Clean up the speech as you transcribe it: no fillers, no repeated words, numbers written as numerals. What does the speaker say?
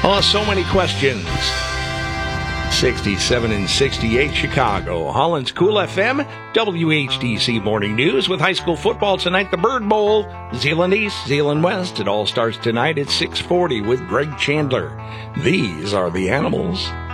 Oh, so many questions. 67 and 68 Chicago. Holland's Cool FM, WHDC Morning News with high school football tonight. The Bird Bowl, Zeeland East, Zeeland West. It all starts tonight at 6:40 with Greg Chandler. These are the Animals.